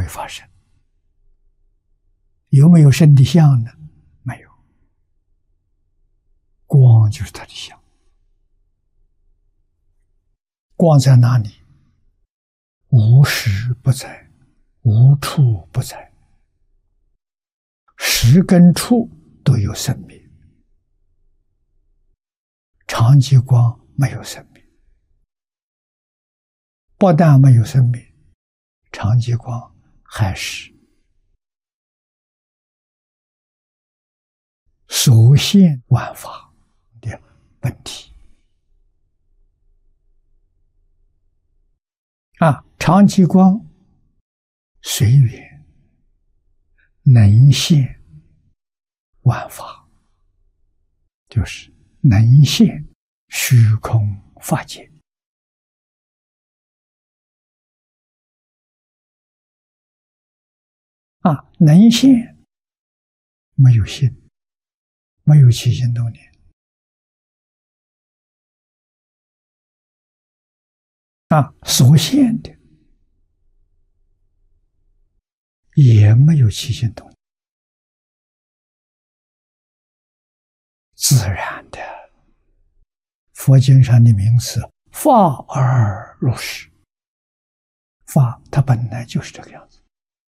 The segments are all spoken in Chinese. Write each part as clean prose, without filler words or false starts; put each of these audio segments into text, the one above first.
会发生。有没有生的相呢？没有，光就是它的相。光在哪里？无时不在，无处不在，时跟处都有生命。常寂光没有生命，不但没有生命，常寂光还是所现万法的本体。常寂光随缘能现万法，就是能现虚空法界。能现没有心，没有起心动念，所现的也没有起心动念，自然的。佛经上的名词法而如是，法它本来就是这个样子。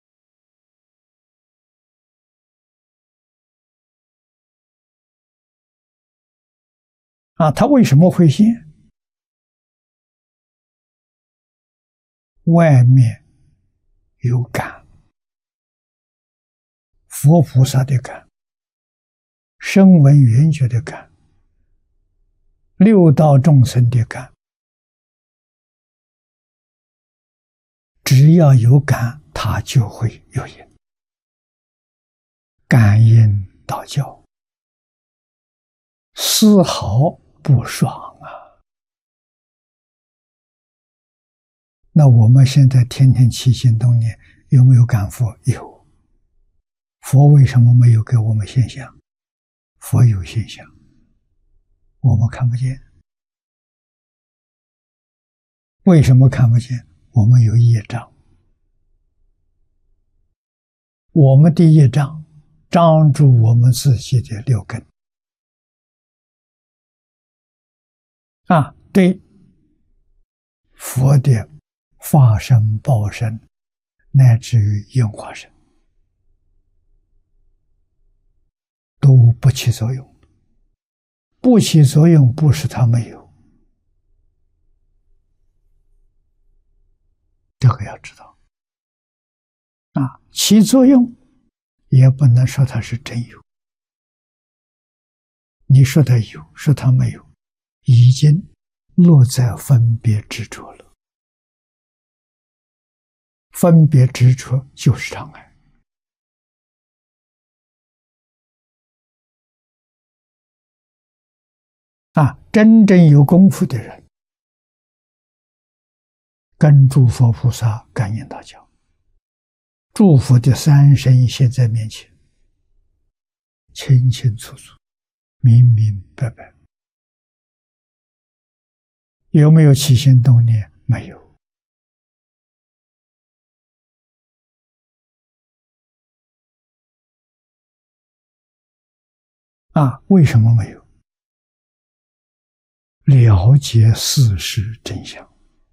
它为什么会现？外面有感，佛菩萨的感，声闻缘觉的感，六道众生的感，只要有感，它就会有因。感应道交，丝毫不爽啊！那我们现在天天起心动念，有没有感佛？有。佛为什么没有给我们现象？佛有现象，我们看不见。为什么看不见？我们有业障，我们的业障障住我们自己的六根。对佛的法身、报身，乃至于应化身，都不起作用。不起作用不是它没有，这个要知道。起作用也不能说它是真有。你说它有，说它没有，已经落在分别执着了。分别执着就是障碍。真正有功夫的人，跟诸佛菩萨感应道交，诸佛的三身现在面前，清清楚楚，明明白白。有没有起心动念？没有。为什么没有？了解事实真相，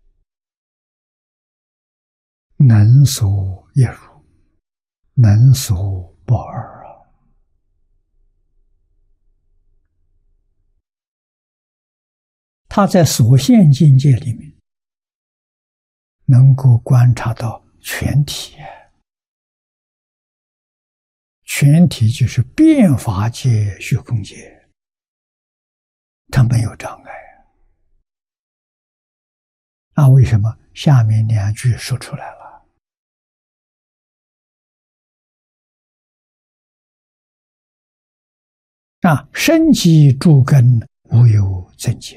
能所一如，能所不二他在所现境界里面，能够观察到全体。全体就是变法界、虚空界，它没有障碍。为什么？下面两句说出来了。生机诸根无有增减，